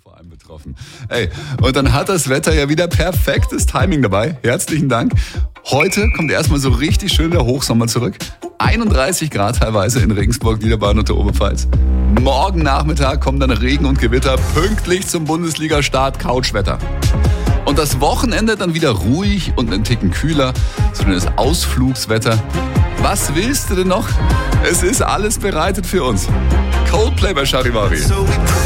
vor allem betroffen. Ey, und dann hat das Wetter ja wieder perfektes Timing dabei. Herzlichen Dank. Heute kommt erstmal so richtig schön der Hochsommer zurück. 31 Grad teilweise in Regensburg, Niederbayern und der Oberpfalz. Morgen Nachmittag kommen dann Regen und Gewitter pünktlich zum Bundesliga-Start, Couchwetter. Und das Wochenende dann wieder ruhig und einen Ticken kühler, so das Ausflugswetter. Was willst du denn noch? Es ist alles bereitet für uns. Coldplay bei Charivari.